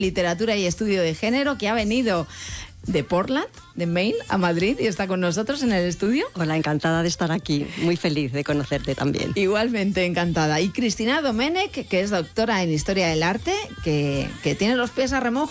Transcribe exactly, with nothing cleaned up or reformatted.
Literatura y Estudio de Género, que ha venido de Portland, de Maine, a Madrid y está con nosotros en el estudio. Hola, encantada de estar aquí, muy feliz de conocerte también. Igualmente encantada. Y Cristina Domènech, que es doctora en Historia del Arte, que, que tiene los pies a remojo